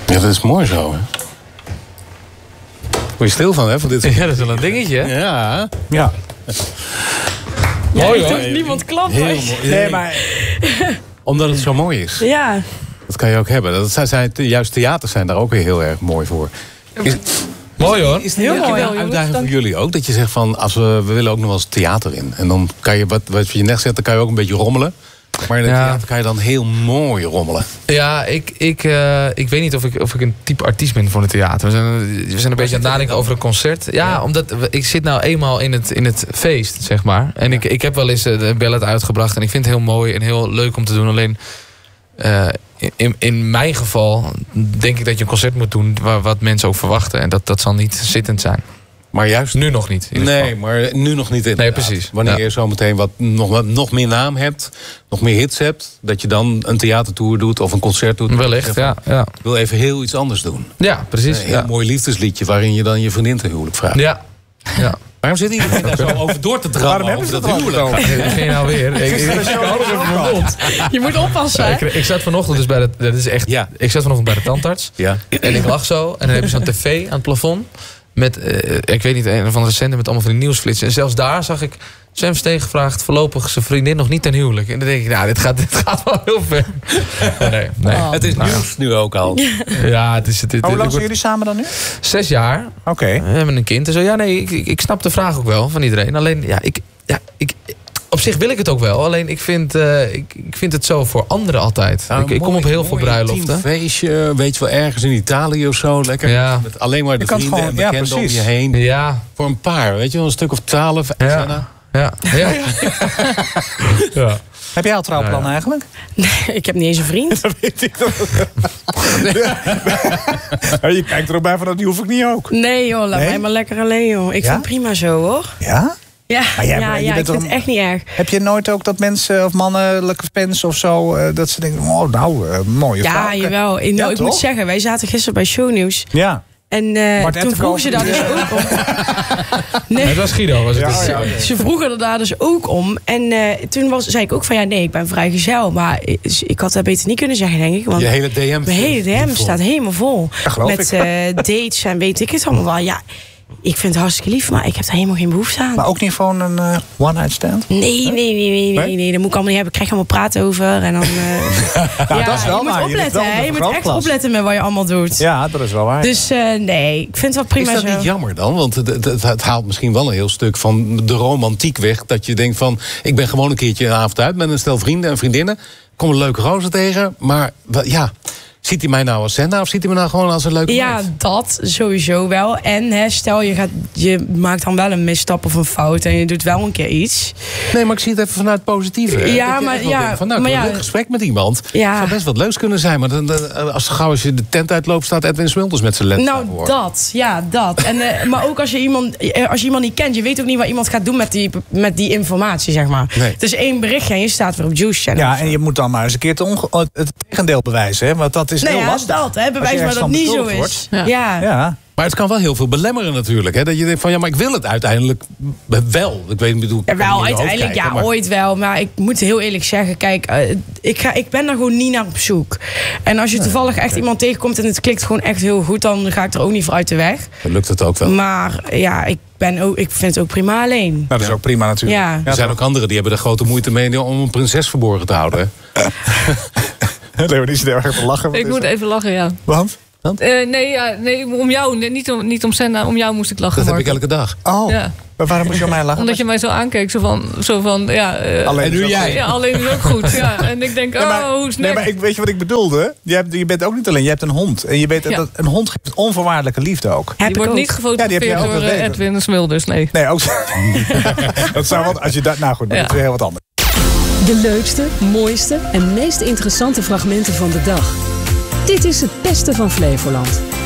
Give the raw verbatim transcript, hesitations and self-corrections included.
Ja, dat is mooi zo, hè? Word je stil van, hè? Van dit... Ja, dat is wel een dingetje. Ja. Ja. Ja, Mooi, ik hoor. doe niemand klappen. Heel mooi. Nee, maar... Omdat het zo mooi is. Ja. Dat kan je ook hebben. Dat zijn, zijn, juist theaters zijn daar ook weer heel erg mooi voor. Is, Mooi hoor. is het Heel een mooi, uitdaging jongens, voor dank- jullie ook? Dat je zegt van, als we, we willen ook nog wel eens theater in. En dan kan je, wat, wat je net zegt, dan kan je ook een beetje rommelen. Maar in het Ja. theater kan je dan heel mooi rommelen. Ja, ik, ik, uh, ik weet niet of ik, of ik een type artiest ben voor het theater. We zijn, we zijn een beetje aan het nadenken over een concert. Ja, ja, omdat we, ik zit nou eenmaal in het, in het feest, zeg maar. En ik, ik heb wel eens de ballet uitgebracht. En ik vind het heel mooi en heel leuk om te doen. Alleen, uh, in, in mijn geval denk ik dat je een concert moet doen waar, wat mensen ook verwachten. En dat, dat zal niet zittend zijn. Maar juist... Nu nog niet. in ieder Nee, geval. maar nu nog niet inderdaad. Nee, precies. Wanneer Ja. je zo meteen wat, nog, wat, nog meer naam hebt, nog meer hits hebt, dat je dan een theatertour doet of een concert doet. Wellicht, ja, ja. Ik wil even heel iets anders doen. Ja, precies. Een heel Ja. mooi liefdesliedje waarin je dan je vriendin ten huwelijk vraagt. Ja. Ja. Waarom zit iedereen daar zo over door te drammen? Waarom hebben over ze dat het huwelijk? over? Geen nou weer. Ik, ik, ik, ik hou er even van mijn mond. Je moet oppassen, Ja, hè? ik, ik zat vanochtend dus bij de, dat is echt, Ja. ik zat vanochtend bij de tandarts. Ja. En ik lag zo. En dan heb je zo'n tv aan het plafond. Met, uh, ik weet niet, een of andere zender met allemaal van die nieuwsflitsen. En zelfs daar zag ik Sam Steen vraagt voorlopig zijn vriendin nog niet ten huwelijk. En dan denk ik, nou, dit gaat, dit gaat wel heel ver. Nee, nee. nee. Oh. Het is nieuws nu ook al. Ja, het is... Het, het, Hoe lang ik zijn word- jullie samen dan nu? Zes jaar. Oké. We hebben een kind en zo. Ja, nee, ik, ik, ik snap de vraag ook wel van iedereen. Alleen, ja, ik... Ja, ik op zich wil ik het ook wel. Alleen, ik vind, uh, ik, ik vind het zo voor anderen altijd. Nou, ik, ik kom mooi- op heel veel mooi bruiloften. intiem feestje, weet je wel, ergens in Italië of zo. Lekker Ja. met alleen maar de Je kan het vrienden gewoon- en ja, bekenden om precies. je heen. Ja, Voor een paar, weet je wel, een stuk of twaalf. Ja. Anna. ja, ja. ja. Heb jij al trouwplan Ja, ja. eigenlijk? Ik heb niet eens een vriend. Dat weet ik nog. Je kijkt er ook bij van, dat hoef ik niet ook. Nee joh, laat Nee? mij maar lekker alleen joh. Ik Ja? vind het prima zo hoor. Ja? Ja, Maar jij- ja, je ja bent ik toch vind het een- echt niet erg. Heb je nooit ook dat mensen of mannelijke fans of zo, uh, dat ze denken, oh nou, uh, mooie vrouw. Ja, jawel. Ik, nou, ik moet toch? zeggen, wij zaten gisteren bij Shownieuws. Ja. En uh, Bart toen Ettenkoven vroegen ze daar dus die- ook om. Nee, Het was Guido. Was het Ja, dus. ja. ze vroegen er daar dus ook om. En uh, toen was, zei ik ook van ja, nee, ik ben vrijgezel. Maar ik had dat beter niet kunnen zeggen, denk ik. Want Je hele D M. mijn hele D M staat helemaal vol. Ja, geloof met ik. uh, dates en weet ik het allemaal wel. Ja, ik vind het hartstikke lief, maar ik heb daar helemaal geen behoefte aan. Maar ook niet gewoon een uh, one-night stand? Nee, nee, nee, nee, nee, Nee? nee, dat moet ik allemaal niet hebben. Ik krijg allemaal praten over. En dan, uh, Nou, dat is wel je moet waar. Je ligt opletten, wel hè. onder Je moet echt vergrootglas. opletten met wat je allemaal doet. Ja, dat is wel waar. Dus uh, nee, ik vind het wel prima Is dat zo. niet jammer dan? Want het, het, het- het haalt misschien wel een heel stuk van de romantiek weg. Dat je denkt van, ik ben gewoon een keertje een avond uit met een stel vrienden en vriendinnen. Kom een leuke roze tegen. Maar wa- ja, ziet hij mij nou als Senna of ziet hij me nou gewoon als een leuke Ja, meid? dat sowieso wel. En hè, stel je, gaat, je maakt dan wel een misstap of een fout en je doet wel een keer iets. Nee, maar ik zie het even vanuit het positieve. hè. Ja, Dat je maar echt wel ja, denkt van, nou, ik maar heb een ja. leuk gesprek met iemand. Ja. Zou best wat leuks kunnen zijn. Maar dan, dan- als, gauw als je de tent uitloopt, staat Edwin Smulders met zijn lens. Nou, dat. Ja, dat. En, uh, maar ook als je, iemand, eh, als je iemand niet kent, je weet ook niet wat iemand gaat doen met die, met die informatie, zeg maar. Nee. Het is één berichtje en je staat weer op Juice Channel. Ja, en je moet dan maar eens een keer het, onge- het tegendeel bewijzen, hè? Want dat is nee, heel ja, lastig. dat. Hè, Als bewijs je maar ergens dat van niet zo beschuldigd is. wordt. Ja. Ja. Maar het kan wel heel veel belemmeren natuurlijk. Hè? Dat je denkt van, ja, maar ik wil het uiteindelijk wel. Ik weet niet, bedoel, Ja, ik kan wel, niet in je hoofd uiteindelijk, kijken, ja, maar- ooit wel. Maar ik moet heel eerlijk zeggen, kijk, uh, ik, ga, ik ben daar gewoon niet naar op zoek. En als je toevallig echt iemand tegenkomt en het klikt gewoon echt heel goed, dan ga ik er ook niet voor uit de weg. Dan lukt het ook wel. Maar ja, ik, ben ook, ik vind het ook prima alleen. Nou, dat is ook prima natuurlijk. Ja. Er zijn ook anderen die hebben er grote moeite mee om een prinses verborgen te houden. hè? Leonie zit heel erg te lachen. Wat Ik is moet dat? even lachen, ja. Want? Uh, nee, ja, nee, om jou, nee, niet om, niet om Senna, om jou moest ik lachen. Dat heb ik Marco. elke dag. Oh, Ja. maar waarom moest je om mij lachen? Omdat je mij zo aankeek, zo van, zo van ja... uh, Alleen En nu is ook jij. goed. Ja, alleen is ook goed. Ja. En ik denk, Nee, oh, maar, hoe nee, snel. maar ik, weet je wat ik bedoelde? Je, hebt, je bent ook niet alleen, je hebt een hond. En je weet dat, Ja. dat een hond geeft onvoorwaardelijke liefde ook. Heb Je ik wordt ook. niet Ja, die heb gefotografeerd jij ook, door dat uh, weet ik. Edwin Smulders, nee. Nee, ook zo. Dat zou wat, als je dat, nou goed, dat Ja. is weer heel wat anders. De leukste, mooiste en meest interessante fragmenten van de dag. Dit is het beste van Flevoland.